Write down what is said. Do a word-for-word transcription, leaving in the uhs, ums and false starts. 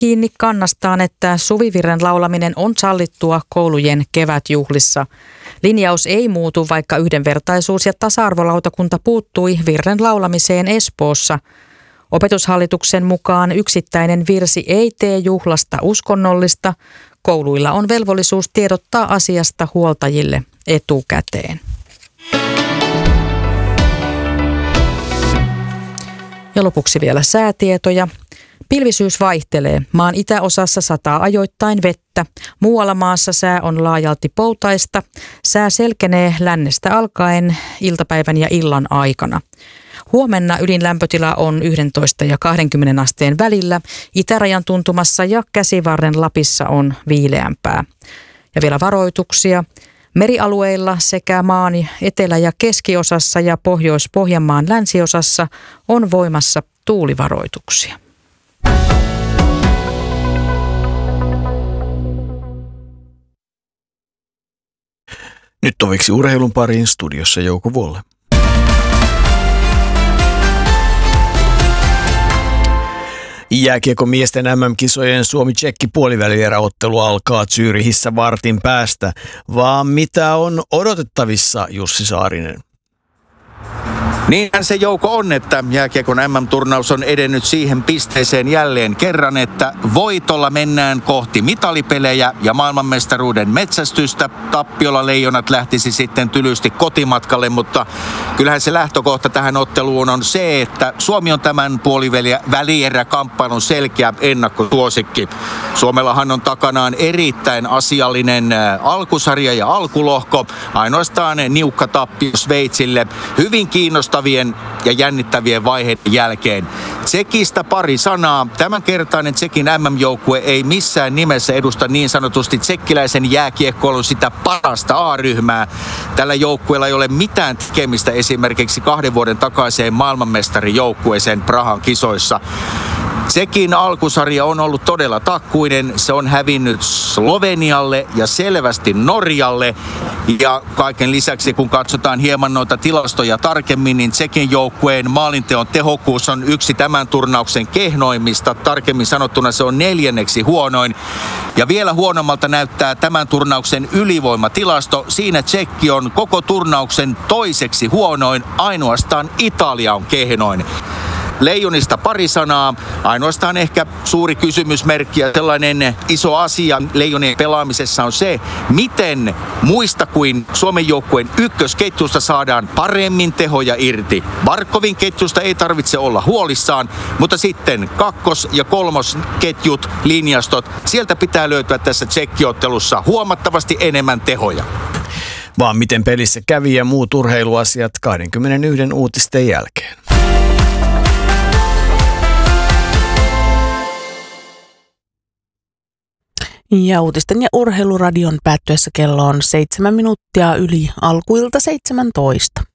kiinni kannastaan, että Suvivirren laulaminen on sallittua koulujen kevätjuhlissa. Linjaus ei muutu, vaikka yhdenvertaisuus- ja tasa-arvolautakunta puuttui virren laulamiseen Espoossa. Opetushallituksen mukaan yksittäinen virsi ei tee juhlasta uskonnollista. Kouluilla on velvollisuus tiedottaa asiasta huoltajille etukäteen. Ja lopuksi vielä säätietoja. Pilvisyys vaihtelee. Maan itäosassa sataa ajoittain vettä. Muualla maassa sää on laajalti poutaista. Sää selkenee lännestä alkaen iltapäivän ja illan aikana. Huomenna ydinlämpötila on yksitoista ja kaksikymmentä asteen välillä. Itärajan tuntumassa ja Käsivarren Lapissa on viileämpää. Ja vielä varoituksia. Merialueilla sekä maan etelä- ja keskiosassa ja Pohjois-Pohjanmaan länsiosassa on voimassa tuulivaroituksia. Nyt toviksi urheilun pariin, studiossa Jouko Vuolle. Jääkiekon miesten äm äm-kisojen Suomi-Tsekki puolivälieräottelu alkaa Zürichissä vartin päästä, vaan mitä on odotettavissa, Jussi Saarinen? Niinhän se Jouko on, että jääkiekon äm äm-turnaus on edennyt siihen pisteeseen jälleen kerran, että voitolla mennään kohti mitalipelejä ja maailmanmestaruuden metsästystä. Tappiolla Leijonat lähtisi sitten tylysti kotimatkalle, mutta kyllähän se lähtökohta tähän otteluun on se, että Suomi on tämän puolivälieräkamppailun selkeä ennakkosuosikki. Suomellahan on takanaan erittäin asiallinen alkusarja ja alkulohko, ainoastaan niukka tappio Sveitsille. Hyvin kiinnostavien ja jännittävien vaiheiden jälkeen. Tsekistä pari sanaa. Tämänkertainen Tsekin äm äm-joukkue ei missään nimessä edusta niin sanotusti tsekkiläisen jääkiekkoilun sitä parasta A-ryhmää. Tällä joukkueella ei ole mitään tekemistä esimerkiksi kahden vuoden takaiseen maailmanmestarijoukkueeseen Prahan kisoissa. Tsekin alkusarja on ollut todella takkuinen. Se on hävinnyt Slovenialle ja selvästi Norjalle. Ja kaiken lisäksi, kun katsotaan hieman noita tilastoja tarkemmin, niin Tsekin joukkueen maalinteon tehokkuus on yksi tämän turnauksen kehnoimmista. Tarkemmin sanottuna se on neljänneksi huonoin. Ja vielä huonommalta näyttää tämän turnauksen ylivoimatilasto. Siinä Tsekki on koko turnauksen toiseksi huonoin. Ainoastaan Italia on kehnoin. Leijonista pari sanaa. Ainoastaan ehkä suuri kysymysmerkki ja sellainen iso asia Leijonien pelaamisessa on se, miten muista kuin Suomen joukkueen ykkösketjusta saadaan paremmin tehoja irti. Barkovin ketjusta ei tarvitse olla huolissaan, mutta sitten kakkos- ja kolmosketjut, linjastot, sieltä pitää löytyä tässä tsekkiottelussa huomattavasti enemmän tehoja. Vaan miten pelissä kävi ja muut urheiluasiat kaksikymmentäyksi uutisten jälkeen. Ja uutisten ja urheiluradion päättyessä kello on seitsemän minuuttia yli alkuilta seitsemäntoista.